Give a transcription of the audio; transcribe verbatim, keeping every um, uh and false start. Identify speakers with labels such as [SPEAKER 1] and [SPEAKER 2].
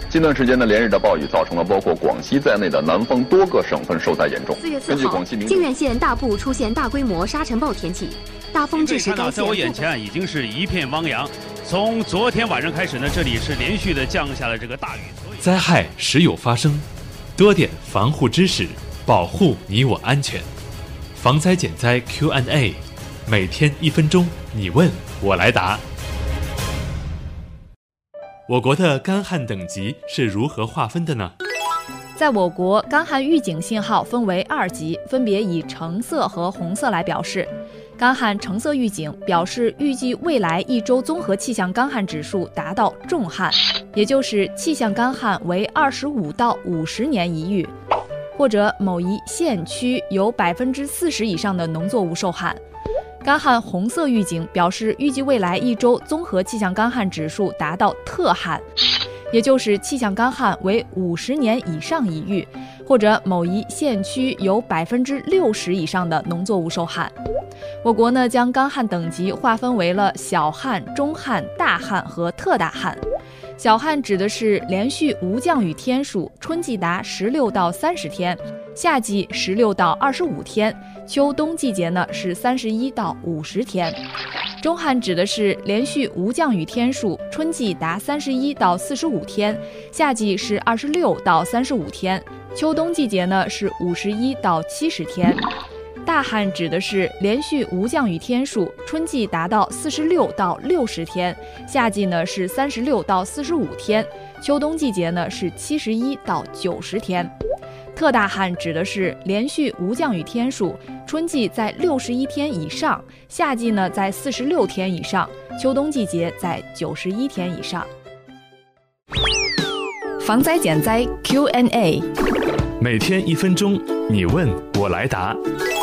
[SPEAKER 1] 近段时间呢，连日的暴雨造成了包括广西在内的南方多个省份受灾严重。
[SPEAKER 2] 四月四号，靖远县大部出现大规模沙尘暴天气，大风致使该县。
[SPEAKER 3] 在我眼前已经是一片汪洋。从昨天晚上开始呢，这里是连续的降下了这个大雨。
[SPEAKER 4] 灾害时有发生，多点防护知识，保护你我安全。防灾减灾 Q and A， 每天一分钟，你问我来答。我国的干旱等级是如何划分的呢？
[SPEAKER 5] 在我国，干旱预警信号分为二级，分别以橙色和红色来表示。干旱橙色预警表示预计未来一周综合气象干旱指数达到重旱，也就是气象干旱为二十五到五十年一遇，或者某一县区有百分之四十以上的农作物受旱。干旱红色预警表示预计未来一周综合气象干旱指数达到特旱，也就是气象干旱为五十年以上一遇，或者某一县区有百分之六十以上的农作物受旱。我国呢将干旱等级划分为了小旱、中旱、大旱和特大旱。小旱指的是连续无降雨天数，春季达十六到三十天，夏季十六到二十五天，秋冬季节呢是三十一到五十天。中旱指的是连续无降雨天数，春季达三十一到四十五天，夏季是二十六到三十五天，秋冬季节呢是五十一到七十天。大旱指的是连续无降雨天数，春季达到四十六到六十天，夏季呢是三十六到四十五天，秋冬季节呢是七十一到九十天。特大旱指的是连续无降雨天数，春季在六十一天以上，夏季呢在四十六天以上，秋冬季节在九十一天以上。防灾减灾 Q and A，
[SPEAKER 4] 每天一分钟，你问我来答。